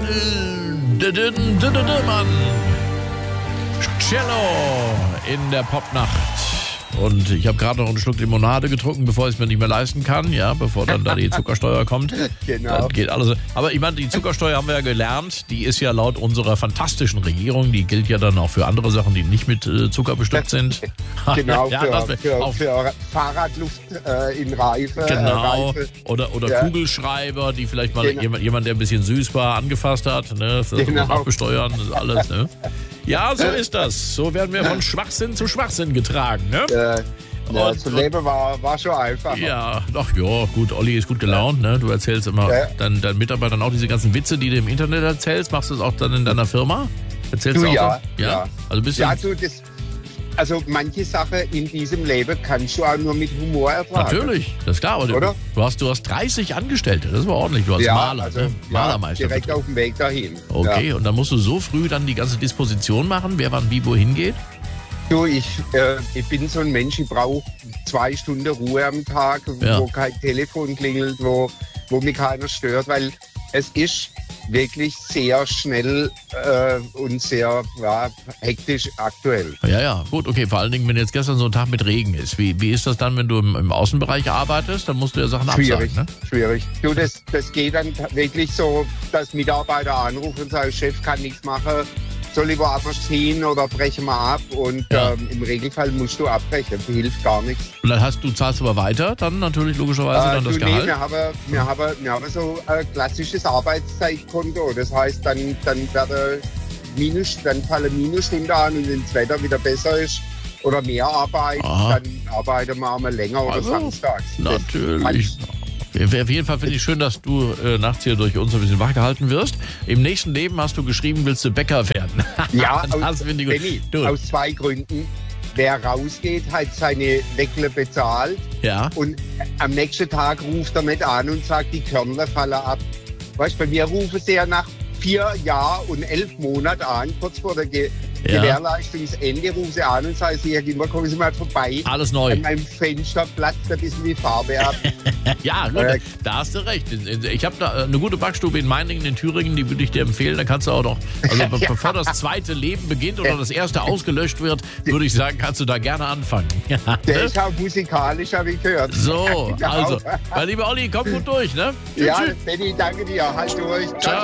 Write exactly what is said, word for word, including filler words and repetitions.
Mann. Cello in der Popnacht. Und ich habe gerade noch einen Schluck Limonade getrunken, bevor ich es mir nicht mehr leisten kann, ja, bevor dann da die Zuckersteuer kommt. Genau. Dann geht alles. Aber ich meine, die Zuckersteuer haben wir ja gelernt, die ist ja laut unserer fantastischen Regierung, die gilt ja dann auch für andere Sachen, die nicht mit äh, Zucker bestückt sind. Genau, ja, für, das, für, auf, für Fahrradluft äh, in Reife. Genau. Äh, Reife. Oder, oder Ja. Kugelschreiber, die vielleicht mal Genau. jemand, jemand, der ein bisschen süß war, angefasst hat. Ne? Das Genau. muss man auch besteuern, das ist alles. Ne? Ja, so ist das. So werden wir von Schwachsinn zu Schwachsinn getragen. Ne? Äh, ja, Und- zu leben war, war schon einfach. Ja, doch, ja, gut, Olli ist gut gelaunt, ne? Du erzählst immer Ja. deinen, deinen Mitarbeitern auch diese ganzen Witze, die du im Internet erzählst. Machst du das auch dann in deiner Firma? Erzählst Du, du auch ja, dann? Ja. ja. Also bist du. Ja, du, das, also manche Sachen in diesem Leben kannst du auch nur mit Humor ertragen. Natürlich, das ist klar. Aber du, Oder? du, hast, du hast dreißig Angestellte, das war ordentlich. Du hast Ja, Maler, also, ne? ja, Malermeister. direkt auf dem Weg dahin. Okay, Ja. und dann musst du so früh dann die ganze Disposition machen, wer wann wie wohin geht? Du, ich, äh, ich bin so ein Mensch, ich brauche zwei Stunden Ruhe am Tag, Ja. wo kein Telefon klingelt, wo, wo mich keiner stört, weil es ist wirklich sehr schnell äh, und sehr ja, hektisch aktuell. Ja, ja, gut, okay. Vor allen Dingen, wenn jetzt gestern so ein Tag mit Regen ist. Wie, wie ist das dann, wenn du im, im Außenbereich arbeitest? Dann musst du ja Sachen Schwierig, absagen, ne? schwierig. Du, das, das geht dann wirklich so, dass Mitarbeiter anrufen und sagen, Chef kann nichts machen, soll ich woanders hin oder brechen wir ab? Und Ja. ähm, im Regelfall musst du abbrechen, das hilft gar nichts. Und dann hast du, zahlst aber weiter, dann natürlich logischerweise Äh, dann das du, nee, Gehalt. wir haben, wir, haben, wir haben so ein klassisches Arbeitszeitkonto. Das heißt, dann, dann, werden Minus, dann fallen Minusstunden an und wenn das Wetter wieder besser ist oder mehr Arbeit, Aha. dann arbeiten wir einmal länger oder Also, samstags. Das Natürlich. Auf jeden Fall finde ich schön, dass du äh, nachts hier durch uns ein bisschen wachgehalten wirst. Im nächsten Leben hast du geschrieben, willst du Bäcker werden. Ja, das aus, finde ich gut. Benni, Du, aus zwei Gründen. Wer rausgeht, hat seine Weckle bezahlt ja. und am nächsten Tag ruft er nicht an und sagt, die Körner fallen ab. Weißt, bei mir rufen sie ja nach vier Jahren und elf Monaten an, kurz vor der Ge Ja. Gewährleistungsende, rufen sie an und sagen, Sie, Herr Gimmer, kommen Sie mal vorbei. Alles neu. An meinem Fenster platzt ein bisschen die Farbe ab. Ja, gut, Äh, da hast du recht. Ich habe da eine gute Backstube in Meiningen, in Thüringen, die würde ich dir empfehlen. Da kannst du auch noch, also be Ja. bevor das zweite Leben beginnt oder das erste ausgelöscht wird, würde ich sagen, kannst du da gerne anfangen. Ja, Der ne? ist auch musikalisch, habe ich gehört. So, Ja. also, mein lieber Olli, komm gut durch, ne? Tschüss, Ja, tschüss. Benni, danke dir. Halt durch. Ciao.